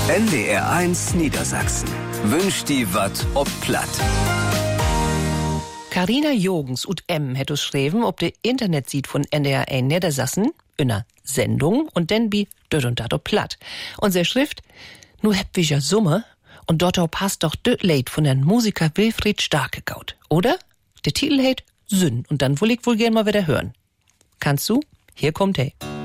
NDR1 Niedersachsen. Wünscht die wat ob platt. Carina Jogens ut hätt us schreven, ob de Internet-Seite von NDR1 Niedersachsen, in einer Sendung, und dann bi dort und dat ob platt. Und se Schrift, nu heb wir ja Summe, und dort passt doch dort Lied von den Musiker Wilfried Starke gaut, oder? Der Titel heißt Sünn, und dann will ich wohl gern mal wieder hören. Kannst du? Hier kommt er.